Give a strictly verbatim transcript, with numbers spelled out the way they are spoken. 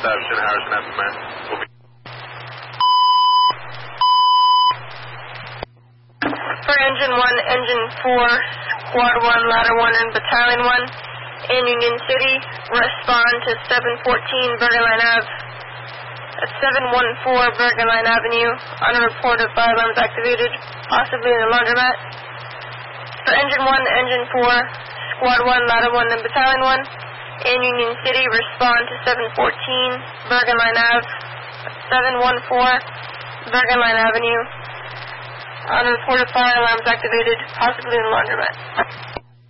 reception, Harrison Esseman. We'll be for Engine one, Engine four, Squad one, Ladder one, and Battalion one in Union City, respond to seven fourteen Bergen Line Avenue. At seven one four Bergen Line Avenue, on a report of fire alarms activated, possibly in the laundromat. For Engine one, Engine four, Squad one, Ladder one, and Battalion one in Union City, respond to seven fourteen Bergen Line Avenue. seven one four Bergen Line Avenue, on a report of fire alarms activated, possibly in the laundromat.